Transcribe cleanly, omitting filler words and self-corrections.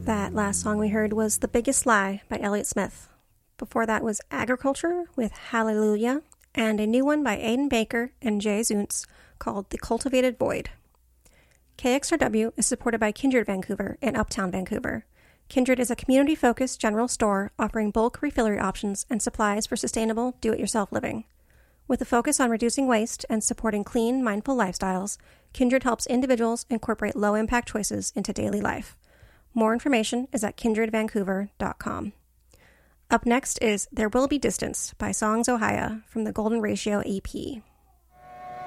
That last song we heard was The Biggest Lie by Elliott Smith. Before that was Agriculture with Hallelujah, and a new one by Aidan Baker and Jay Zuntz called The Cultivated Void. KXRW is supported by Kindred Vancouver in Uptown Vancouver. Kindred is a community-focused general store offering bulk refillery options and supplies for sustainable, do-it-yourself living. With a focus on reducing waste and supporting clean, mindful lifestyles, Kindred helps individuals incorporate low-impact choices into daily life. More information is at kindredvancouver.com. Up next is There Will Be Distance by Songs Ohio from the Golden Ratio EP.